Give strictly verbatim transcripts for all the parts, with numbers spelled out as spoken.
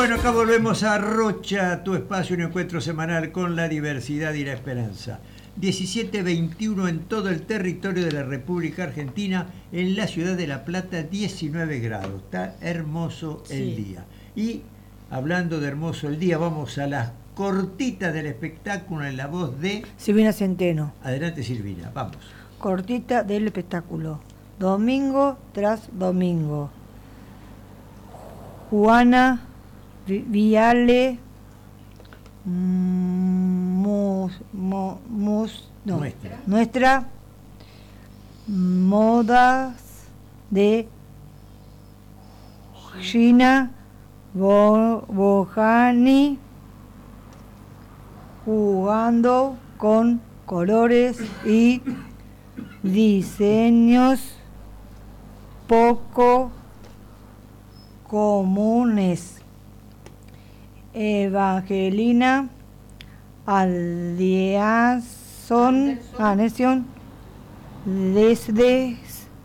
Bueno, acá volvemos a Rocha, tu espacio, un encuentro semanal con la diversidad y la esperanza. diecisiete veintiuno en todo el territorio de la República Argentina, en la ciudad de La Plata, diecinueve grados. Está hermoso el Sí. día. Y hablando de hermoso el día, vamos a las cortitas del espectáculo en la voz de... Silvina Centeno. Adelante, Silvina, vamos. Cortita del espectáculo. Domingo tras domingo. Juana Vi- Viale Mus, Mo- Mus- no, Nuestra. nuestra modas de Gina Bo- Bojani jugando con colores y diseños poco comunes. Evangelina Aldiazón Anderson desde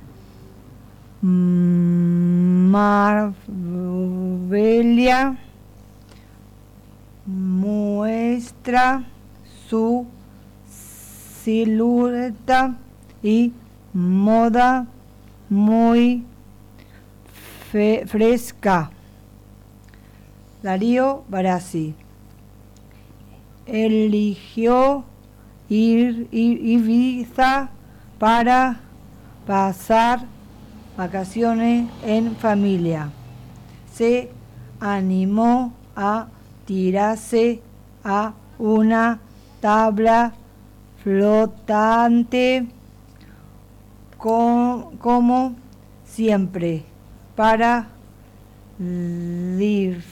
Marbella muestra su silueta y moda muy fe- fresca. Darío Barassi eligió ir, ir Ibiza para pasar vacaciones en familia. Se animó a tirarse a una tabla flotante con- como siempre para dif-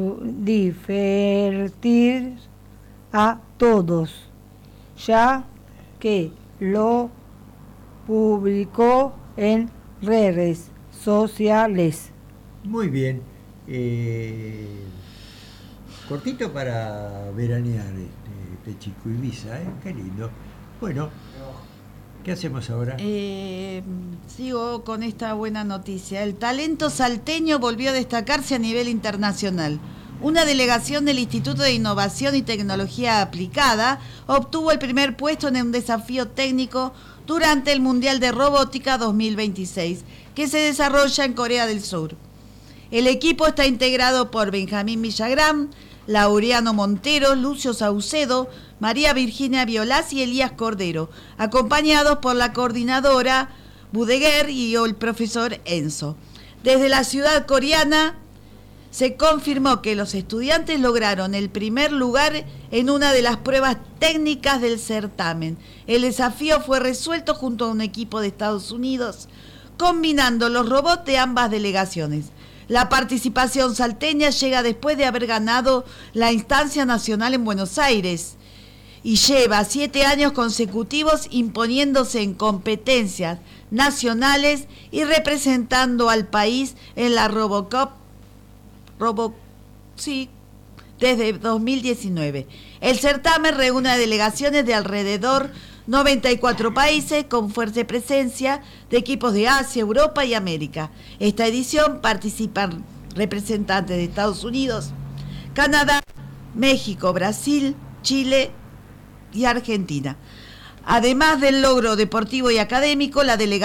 divertir a todos, ya que lo publicó en redes sociales. Muy bien. Eh, cortito para veranear este, este chico Ibiza, ¿eh? Qué lindo. Bueno, ¿qué hacemos ahora? Eh, sigo con esta buena noticia. El talento salteño volvió a destacarse a nivel internacional. Una delegación del Instituto de Innovación y Tecnología Aplicada obtuvo el primer puesto en un desafío técnico durante el Mundial de Robótica dos mil veintiséis, que se desarrolla en Corea del Sur. El equipo está integrado por Benjamín Villagrán, Laureano Montero, Lucio Saucedo, María Virginia Violás y Elías Cordero, acompañados por la coordinadora Budeguer y el profesor Enzo. Desde la ciudad coreana se confirmó que los estudiantes lograron el primer lugar en una de las pruebas técnicas del certamen. El desafío fue resuelto junto a un equipo de Estados Unidos, combinando los robots de ambas delegaciones. La participación salteña llega después de haber ganado la instancia nacional en Buenos Aires y lleva siete años consecutivos imponiéndose en competencias nacionales y representando al país en la Robocup Robo, sí, desde dos mil diecinueve. El certamen reúne a delegaciones de alrededor noventa y cuatro países con fuerte presencia de equipos de Asia, Europa y América. Esta edición participan representantes de Estados Unidos, Canadá, México, Brasil, Chile y Argentina. Además del logro deportivo y académico, la delegación